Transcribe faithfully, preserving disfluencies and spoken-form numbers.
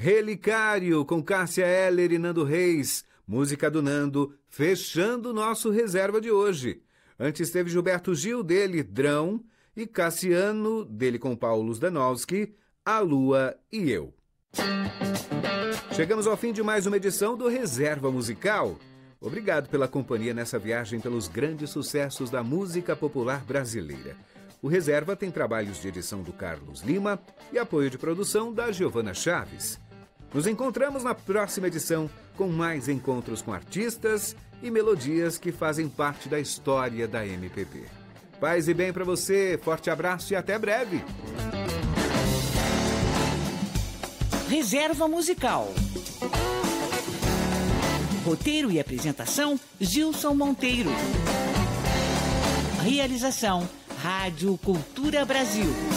Relicário, com Cássia Eller e Nando Reis. Música do Nando, fechando o nosso reserva de hoje. Antes teve Gilberto Gil, dele, Drão, e Cassiano, dele com Paulo Zdanowski, A Lua e Eu. Chegamos ao fim de mais uma edição do Reserva Musical. Obrigado pela companhia nessa viagem pelos grandes sucessos da música popular brasileira. O Reserva tem trabalhos de edição do Carlos Lima e apoio de produção da Giovana Chaves. Nos encontramos na próxima edição com mais encontros com artistas e melodias que fazem parte da história da M P B. Paz e bem para você, forte abraço e até breve. Reserva Musical. Roteiro e apresentação, Gilson Monteiro. Realização, Rádio Cultura Brasil.